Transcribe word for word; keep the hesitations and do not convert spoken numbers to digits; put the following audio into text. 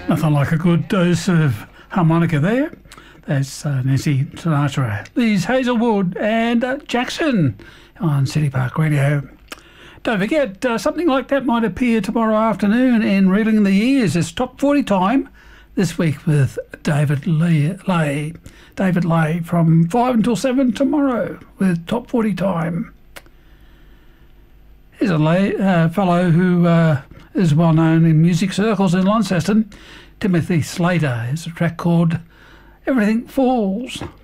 Nothing like a good dose of harmonica there. That's uh, Nancy Sinatra, Liz Hazelwood and uh, Jackson on City Park Radio. Don't forget, uh, something like that might appear tomorrow afternoon in Reeling the Years. It's Top forty Time this week with David Lay, Lay. David Lay from five until seven tomorrow with Top forty Time. Here's a lay, uh, fellow who uh, is well known in music circles in Launceston, Timothy Slater. It's a track called Everything Falls.